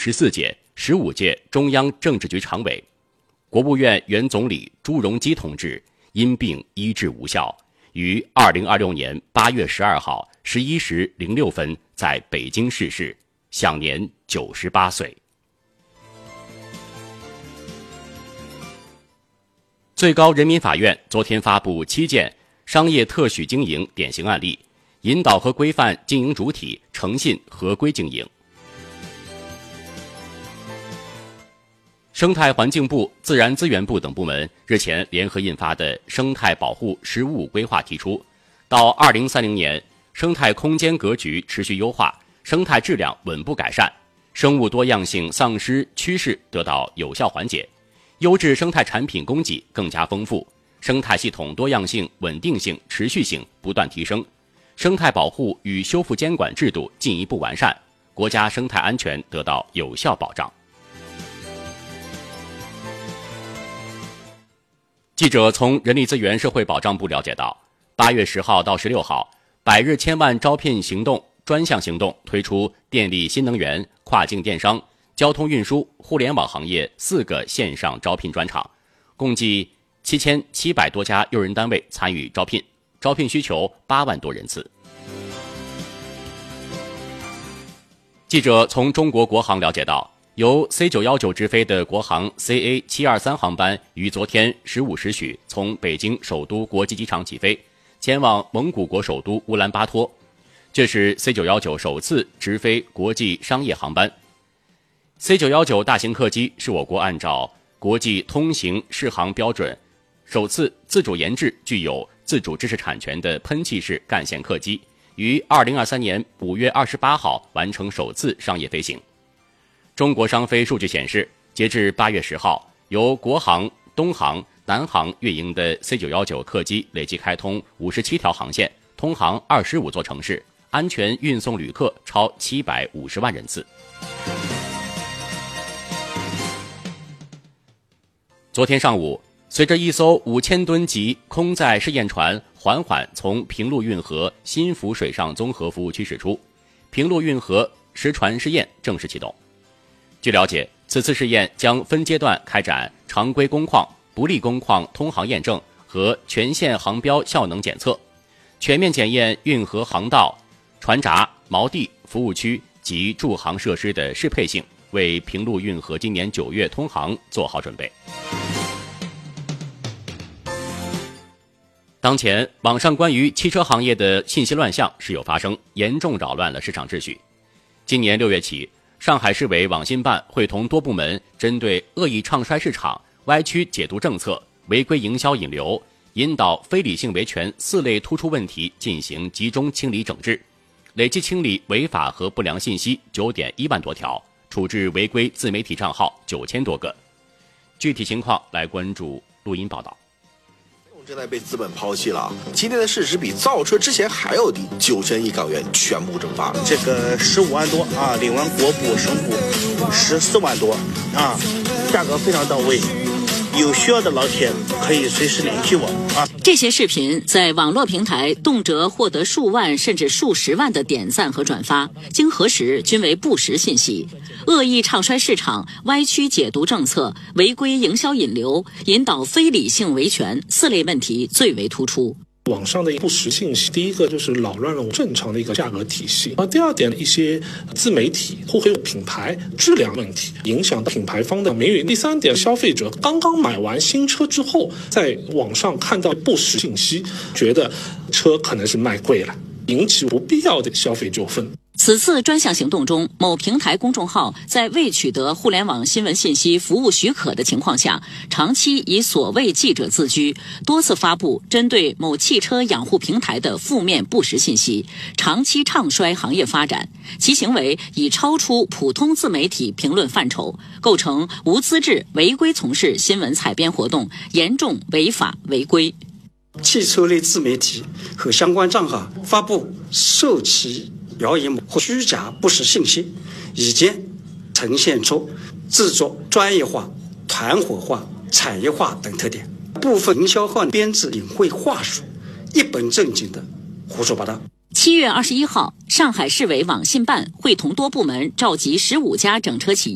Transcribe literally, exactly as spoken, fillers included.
十四届、十五届中央政治局常委。国务院原总理朱镕基同志因病医治无效，于二零二六年八月十二号十一时零六分在北京逝世，享年九十八岁。最高人民法院昨天发布七件商业特许经营典型案例，引导和规范经营主体诚信合规经营。生态环境部、自然资源部等部门日前联合印发的《生态保护“十五五”规划》提出，到二零三零年，生态空间格局持续优化，生态质量稳步改善，生物多样性丧失趋势得到有效缓解，优质生态产品供给更加丰富，生态系统多样性、稳定性、持续性不断提升，生态保护与修复监管制度进一步完善，国家生态安全得到有效保障。记者从人力资源社会保障部了解到，八月十号到十六号，百日千万招聘行动专项行动推出电力新能源、跨境电商、交通运输、互联网行业四个线上招聘专场，共计七千七百多家用人单位参与招聘，招聘需求八万多人次。记者从中国国航了解到，由 C 九一九 直飞的国航 C A 七二三 航班于昨天十五时许从北京首都国际机场起飞，前往蒙古国首都乌兰巴托。这是 C 九一九 首次直飞国际商业航班。C 九一九 大型客机是我国按照国际通行适航标准首次自主研制、具有自主知识产权的喷气式干线客机，于二零二三年五月二十八号完成首次商业飞行。中国商飞数据显示，截至八月十号，由国航、东航、南航运营的 C 九一九 客机累计开通五十七条航线，通航二十五座城市，安全运送旅客超七百五十万人次。昨天上午，随着一艘五千吨级空载试验船缓缓从平陆运河新福水上综合服务区驶出，平陆运河实船试验正式启动。据了解，此次试验将分阶段开展常规工况、不利工况通航验证和全线航标效能检测，全面检验运河航道、船闸、锚地、服务区及驻航设施的适配性，为平陆运河今年九月通航做好准备。当前，网上关于汽车行业的信息乱象时有发生，严重扰乱了市场秩序。今年六月起，上海市委网信办会同多部门，针对恶意唱衰市场、歪曲解读政策、违规营销引流、引导非理性维权四类突出问题进行集中清理整治，累计清理违法和不良信息 九点一万多条，处置违规自媒体账号九千多个。具体情况来关注录音报道。 正在被资本抛弃了，今天的市值比造车之前还要低，九千亿港元全部蒸发。 这个十五万多啊，领完国部、省部十四万多啊，价格非常到位。有需要的老铁可以随时联系我啊。 这些视频在网络平台动辄获得数万甚至数十万的点赞和转发，经核实均为不实信息，恶意唱衰市场、歪曲解读政策、违规营销引流、引导非理性维权四类问题最为突出。 网上的不实信息，第一个就是扰乱了正常的一个价格体系，而第二点，一些自媒体或会有品牌质量问题，影响到品牌方的名誉。第三点，消费者刚刚买完新车之后，在网上看到不实信息，觉得车可能是卖贵了，引起不必要的消费纠纷。 此次专项行动中，某平台公众号在未取得互联网新闻信息服务许可的情况下，长期以所谓记者自居，多次发布针对某汽车养护平台的负面不实信息，长期唱衰行业发展，其行为已超出普通自媒体评论范畴，构成无资质违规从事新闻采编活动，严重违法违规。 汽车类自媒体和相关账号发布受其谣言或虚假不实信息，已经呈现出制作专业化、团伙化、产业化等特点。部分营销号编制隐晦话术，一本正经的胡说八道。 七月二十一号，上海市委网信办会同多部门召集十五家整车企业